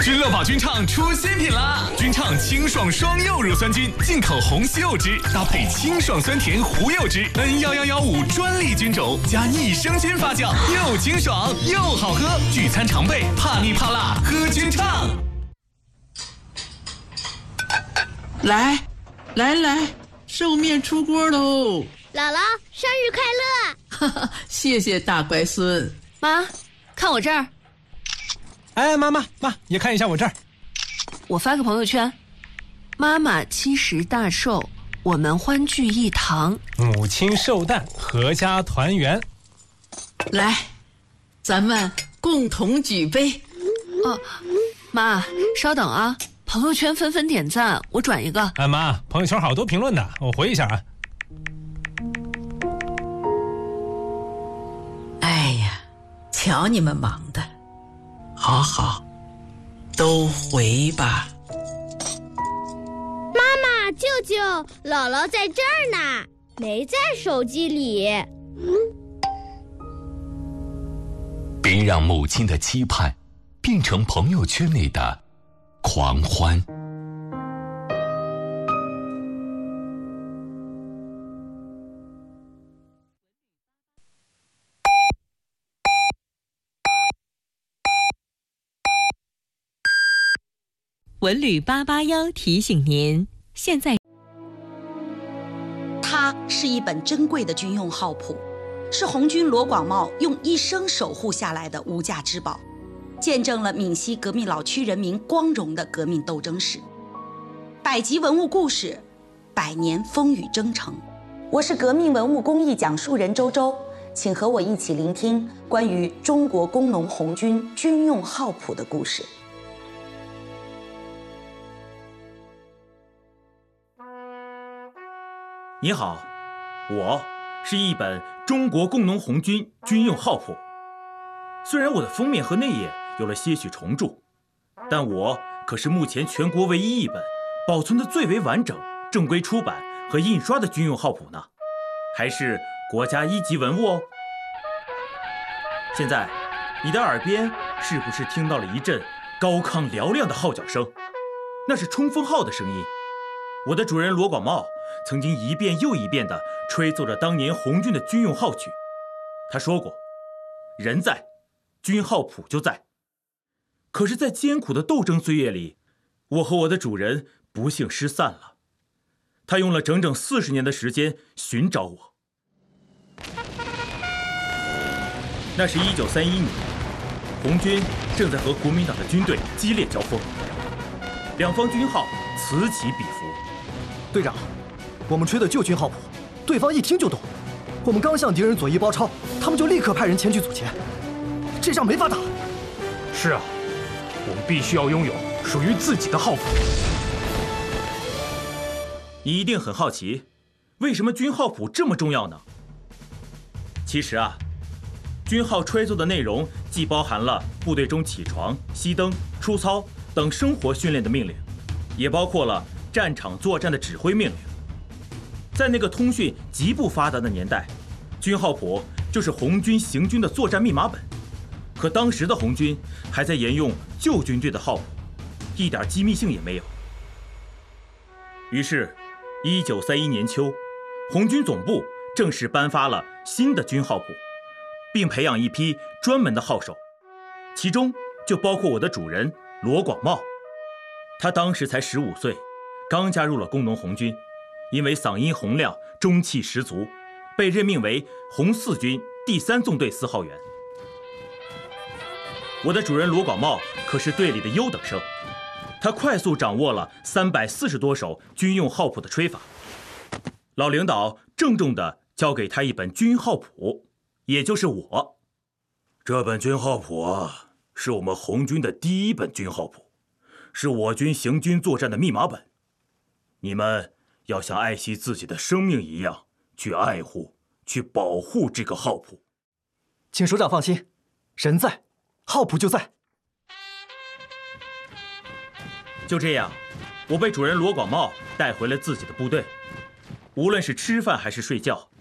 君乐宝菌畅出新品啦！菌畅清爽双柚乳酸菌，进口红西柚汁，搭配清爽酸甜胡柚汁，N11115专利菌种，加益生菌发酵，又清爽又好喝。聚餐常备，怕腻怕辣，喝菌畅。 来，寿面出锅喽！ 姥姥，生日快乐！ 哈哈，谢谢大乖孙。 妈，看我这儿。 哎，妈，也看一下我这儿。 我发个朋友圈，妈妈70大寿，我们欢聚一堂。 母亲寿诞，阖家团圆。 来，咱们共同举杯。 哦，妈，稍等啊，朋友圈纷纷点赞，我转一个。 哎，妈，朋友圈好多评论的，我回一下啊。 哎呀，瞧你们忙的。好，都回吧。 妈妈、舅舅，姥姥在这儿呢，没在手机里。 别让母亲的期盼变成朋友圈里的狂欢。 文旅881提醒您，现在它是一本珍贵的军用号谱，是红军罗广茂用一生守护下来的无价之宝，见证了闽西革命老区人民光荣的革命斗争史。百集文物故事，100年风雨征程。我是革命文物工艺讲述人周周，请和我一起聆听关于中国工农红军军用号谱的故事。 你好，我是一本中国工农红军军用号谱。虽然我的封面和内页有了些许重铸，但我可是目前全国唯一一本保存的最为完整、正规出版和印刷的军用号谱呢，还是国家1级文物哦。现在，你的耳边是不是听到了一阵高亢嘹亮的号角声？那是冲锋号的声音。我的主人罗广茂曾经一遍又一遍地吹奏着当年红军的军用号曲。他说过，人在，军号谱就在。可是在艰苦的斗争岁月里，我和我的主人不幸失散了。他用了整整40年的时间寻找我。那是1931年，红军正在和国民党的军队激烈交锋，两方军号此起彼伏。 队长，我们吹的旧军号谱，对方一听就懂。我们刚向敌人左翼包抄，他们就立刻派人前去阻截，这仗没法打。 是啊，我们必须要拥有属于自己的号谱。 你一定很好奇，为什么军号谱这么重要呢？其实啊，军号吹奏的内容既包含了部队中起床、熄灯、出操等生活训练的命令，也包括了战场作战的指挥命令。在那个通讯极不发达的年代，军号谱就是红军行军的作战密码本。可当时的红军还在沿用旧军队的号谱，一点机密性也没有。于是1931年秋，红军总部正式颁发了新的军号谱，并培养一批专门的号手，其中就包括我的主人罗广茂。他当时才15岁，刚加入了工农红军，因为嗓音洪亮、中气十足，被任命为红四军第3纵队4号员。我的主人罗广茂可是队里的优等生，他快速掌握了340多首军用号谱的吹法。老领导郑重地交给他一本军号谱，也就是我。这本军号谱啊，是我们红军的第一本军号谱，是我军行军作战的密码本。你们要像爱惜自己的生命一样去爱护、去保护这个号谱。 请首长放心，人在，号谱就在。 就这样，我被主人罗广茂带回了自己的部队。无论是吃饭还是睡觉，